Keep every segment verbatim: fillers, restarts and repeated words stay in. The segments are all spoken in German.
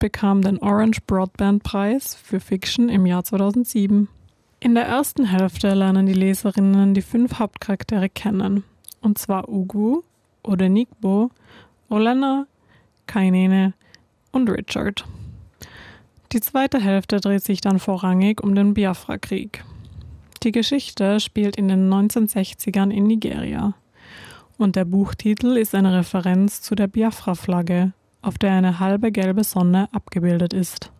bekam den Orange Broadband Preis für Fiction im Jahr zweitausendsieben. In der ersten Hälfte lernen die Leserinnen die fünf Hauptcharaktere kennen, und zwar Ugu, Odenigbo, Olenna, Kainene und Richard. Die zweite Hälfte dreht sich dann vorrangig um den Biafra-Krieg. Die Geschichte spielt in den neunzehnhundertsechzigern in Nigeria und der Buchtitel ist eine Referenz zu der Biafra-Flagge, auf der eine halbe gelbe Sonne abgebildet ist.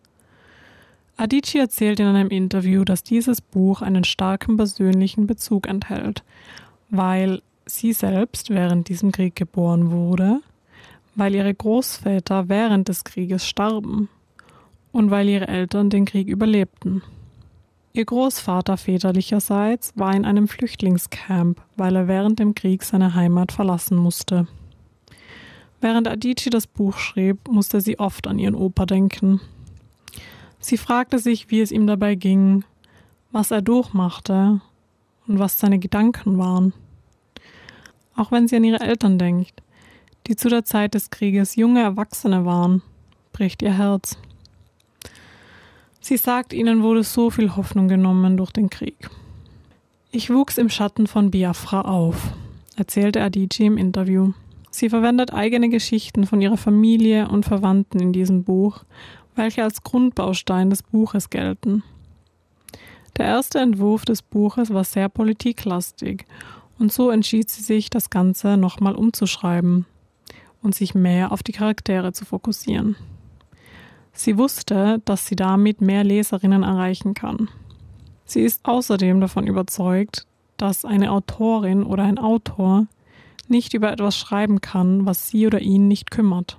Adichie erzählt in einem Interview, dass dieses Buch einen starken persönlichen Bezug enthält, weil sie selbst während diesem Krieg geboren wurde, weil ihre Großväter während des Krieges starben und weil ihre Eltern den Krieg überlebten. Ihr Großvater väterlicherseits war in einem Flüchtlingscamp, weil er während dem Krieg seine Heimat verlassen musste. Während Adichie das Buch schrieb, musste sie oft an ihren Opa denken. Sie fragte sich, wie es ihm dabei ging, was er durchmachte und was seine Gedanken waren. Auch wenn sie an ihre Eltern denkt, die zu der Zeit des Krieges junge Erwachsene waren, bricht ihr Herz. Sie sagt, ihnen wurde so viel Hoffnung genommen durch den Krieg. Ich wuchs im Schatten von Biafra auf, erzählte Adichie im Interview. Sie verwendet eigene Geschichten von ihrer Familie und Verwandten in diesem Buch, welche als Grundbaustein des Buches gelten. Der erste Entwurf des Buches war sehr politiklastig und so entschied sie sich, das Ganze nochmal umzuschreiben und sich mehr auf die Charaktere zu fokussieren. Sie wusste, dass sie damit mehr Leserinnen erreichen kann. Sie ist außerdem davon überzeugt, dass eine Autorin oder ein Autor nicht über etwas schreiben kann, was sie oder ihn nicht kümmert.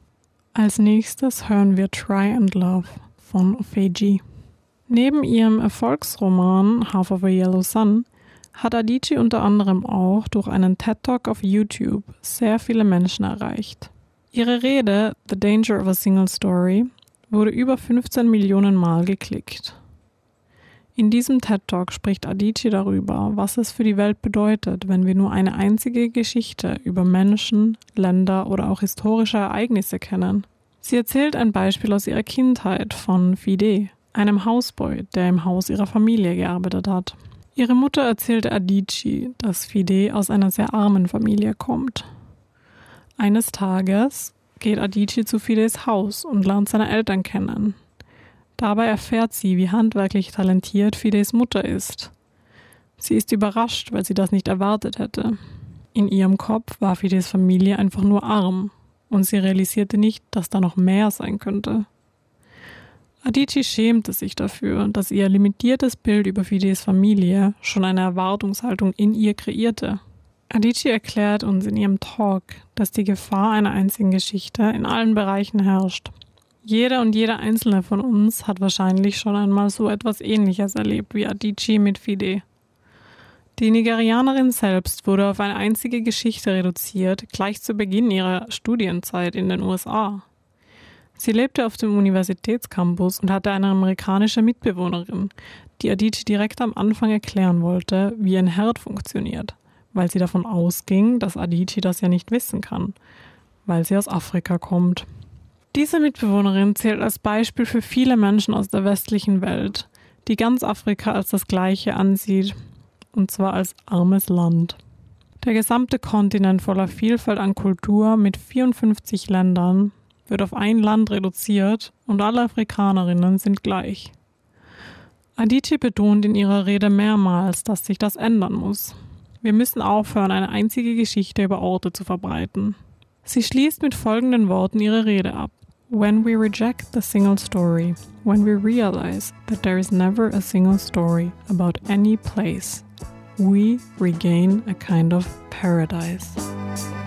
Als nächstes hören wir Try and Love von Ofeji. Neben ihrem Erfolgsroman Half of a Yellow Sun hat Adichie unter anderem auch durch einen TED-Talk auf YouTube sehr viele Menschen erreicht. Ihre Rede The Danger of a Single Story wurde über fünfzehn Millionen Mal geklickt. In diesem TED-Talk spricht Adichie darüber, was es für die Welt bedeutet, wenn wir nur eine einzige Geschichte über Menschen, Länder oder auch historische Ereignisse kennen. Sie erzählt ein Beispiel aus ihrer Kindheit von Fide, einem Hausboy, der im Haus ihrer Familie gearbeitet hat. Ihre Mutter erzählte Adichie, dass Fide aus einer sehr armen Familie kommt. Eines Tages geht Adichie zu Fides Haus und lernt seine Eltern kennen. Dabei erfährt sie, wie handwerklich talentiert Fides Mutter ist. Sie ist überrascht, weil sie das nicht erwartet hätte. In ihrem Kopf war Fides Familie einfach nur arm und sie realisierte nicht, dass da noch mehr sein könnte. Adichie schämte sich dafür, dass ihr limitiertes Bild über Fides Familie schon eine Erwartungshaltung in ihr kreierte. Adichie erklärt uns in ihrem Talk, dass die Gefahr einer einzigen Geschichte in allen Bereichen herrscht. Jeder und jeder einzelne von uns hat wahrscheinlich schon einmal so etwas Ähnliches erlebt wie Adichie mit Fide. Die Nigerianerin selbst wurde auf eine einzige Geschichte reduziert, gleich zu Beginn ihrer Studienzeit in den U S A. Sie lebte auf dem Universitätscampus und hatte eine amerikanische Mitbewohnerin, die Adichie direkt am Anfang erklären wollte, wie ein Herd funktioniert, weil sie davon ausging, dass Adichie das ja nicht wissen kann, weil sie aus Afrika kommt. Diese Mitbewohnerin zählt als Beispiel für viele Menschen aus der westlichen Welt, die ganz Afrika als das Gleiche ansieht, und zwar als armes Land. Der gesamte Kontinent voller Vielfalt an Kultur mit vierundfünfzig Ländern wird auf ein Land reduziert und alle Afrikanerinnen sind gleich. Adichie betont in ihrer Rede mehrmals, dass sich das ändern muss. Wir müssen aufhören, eine einzige Geschichte über Orte zu verbreiten. Sie schließt mit folgenden Worten ihre Rede ab. When we reject the single story, when we realize that there is never a single story about any place, we regain a kind of paradise.